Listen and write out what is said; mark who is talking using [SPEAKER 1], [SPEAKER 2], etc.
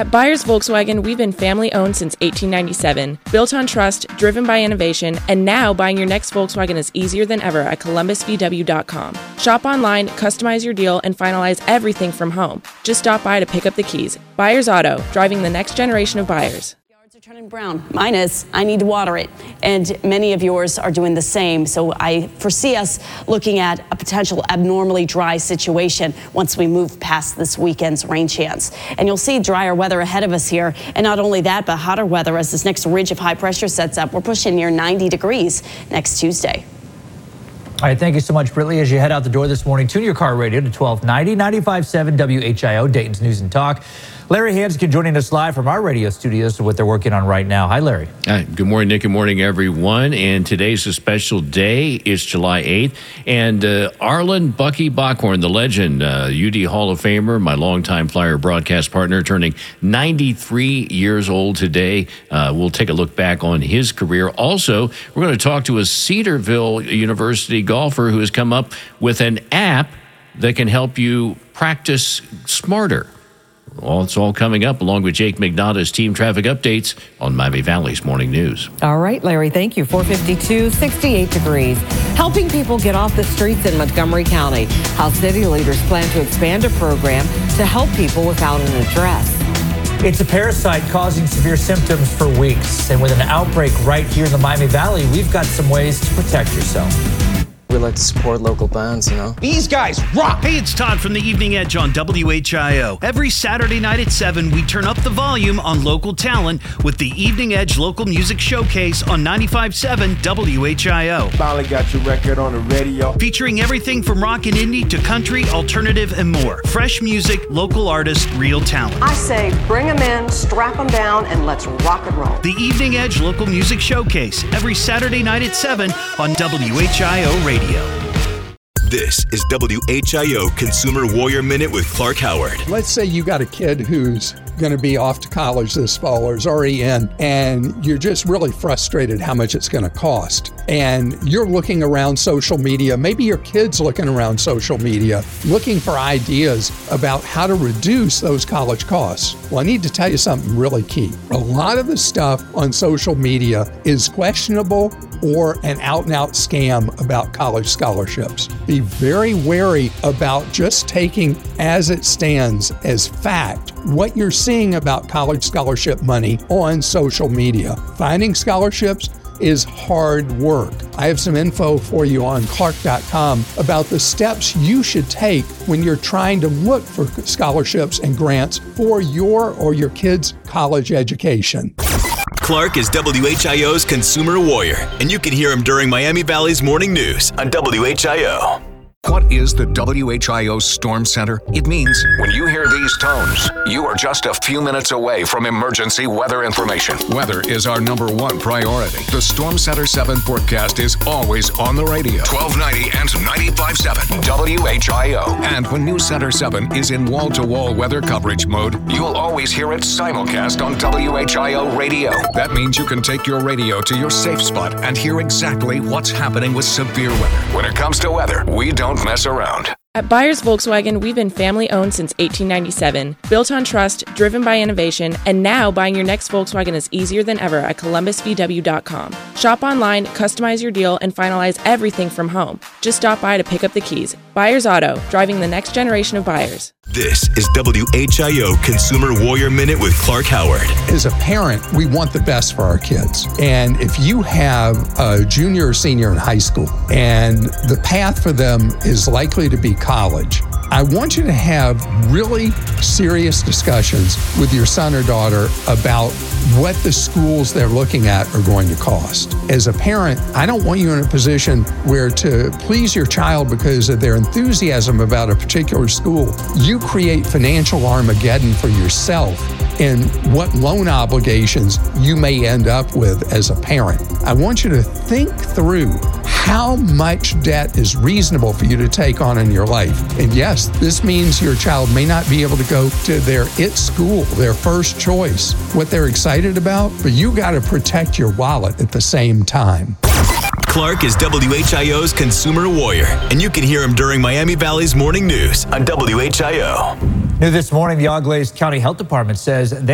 [SPEAKER 1] At Byers Volkswagen, we've been family-owned since 1897, built on trust, driven by innovation, and now buying your next Volkswagen is easier than ever at columbusvw.com. Shop online, customize your deal, and finalize everything from home. Just stop by to pick up the keys. Byers Auto, driving the next generation of buyers.
[SPEAKER 2] Yards are turning brown. Mine is. I need to water it. And many of yours are doing the same. So I foresee us looking at a potential abnormally dry situation once we move past this weekend's rain chance. And you'll see drier weather ahead of us here. And not only that, but hotter weather as this next ridge of high pressure sets up. We're pushing near 90 degrees next Tuesday.
[SPEAKER 3] All right, thank you so much, Britley. As you head out the door this morning, tune your car radio to 1290, 95.7 WHIO, Dayton's News and Talk. Larry Hanskin joining us live from our radio studios to what they're working on right now. Hi, Larry.
[SPEAKER 4] Hi, good morning, Nick. Good morning, everyone. And today's a special day. It's July 8th. And Arlen Bucky Bachorn, the legend, UD Hall of Famer, my longtime Flyer broadcast partner, turning 93 years old today. We'll take a look back on his career. Also, we're going to talk to a Cedarville University golfer who has come up with an app that can help you practice smarter. Well, it's all coming up along with Jake McNaughton's team traffic updates on Miami Valley's Morning News.
[SPEAKER 5] All right, Larry, thank you. 452, 68 degrees. Helping people get off the streets in Montgomery County. How city leaders plan to expand a program to help people without an address.
[SPEAKER 3] It's a parasite causing severe symptoms for weeks. And with an outbreak right here in the Miami Valley, we've got some ways to protect yourself.
[SPEAKER 6] We like to support local bands, you know.
[SPEAKER 7] These guys rock! Hey, it's Todd from the Evening Edge on WHIO. Every Saturday night at 7, we turn up the volume on local talent with the Evening Edge Local Music Showcase on 95.7 WHIO.
[SPEAKER 8] Finally got your record on the radio.
[SPEAKER 7] Featuring everything from rock and indie to country, alternative, and more. Fresh music, local artists, real talent.
[SPEAKER 9] I say bring them in, strap them down, and let's rock and roll.
[SPEAKER 7] The Evening Edge Local Music Showcase, every Saturday night at 7 on WHIO Radio.
[SPEAKER 10] This is WHIO Consumer Warrior Minute with Clark Howard.
[SPEAKER 11] Let's say you got a kid who's going to be off to college this fall or is already in, and you're just really frustrated how much it's going to cost. And you're looking around social media, maybe your kid's looking around social media, looking for ideas about how to reduce those college costs. Well, I need to tell you something really key. A lot of the stuff on social media is questionable or an out-and-out scam about college scholarships. Be very wary about just taking as it stands as fact what you're seeing about college scholarship money on social media. Finding scholarships is hard work. I have some info for you on Clark.com about the steps you should take when you're trying to look for scholarships and grants for your or your kid's college education.
[SPEAKER 10] Clark is WHIO's Consumer Warrior, and you can hear him during Miami Valley's Morning News on WHIO.
[SPEAKER 12] What is the WHIO Storm Center? It means when you hear these tones, you are just a few minutes away from emergency weather information. Weather is our #1 priority. The Storm Center 7 forecast is always on the radio. 1290 and 95.7 WHIO. And when News Center 7 is in wall-to-wall weather coverage mode, you'll always hear it simulcast on WHIO radio. That means you can take your radio to your safe spot and hear exactly what's happening with severe weather. When it comes to weather, we don't mess around.
[SPEAKER 1] At Byers Volkswagen, we've been family-owned since 1897, built on trust, driven by innovation, and now buying your next Volkswagen is easier than ever at columbusvw.com. Shop online, customize your deal, and finalize everything from home. Just stop by to pick up the keys. Byers Auto, driving the next generation of buyers.
[SPEAKER 10] This is WHIO Consumer Warrior Minute with Clark Howard.
[SPEAKER 11] As a parent, we want the best for our kids. And if you have a junior or senior in high school and the path for them is likely to be college, I want you to have really serious discussions with your son or daughter about what the schools they're looking at are going to cost. As a parent, I don't want you in a position where to please your child because of their enthusiasm about a particular school, you create financial Armageddon for yourself and what loan obligations you may end up with as a parent. I want you to think through how much debt is reasonable for you to take on in your life. And yes, this means your child may not be able to go to their school, their first choice, what they're excited about, but you got to protect your wallet at the same time.
[SPEAKER 10] Clark is WHIO's Consumer Warrior, and you can hear him during Miami Valley's Morning News on WHIO.
[SPEAKER 3] New this morning, the Auglaize County Health Department says they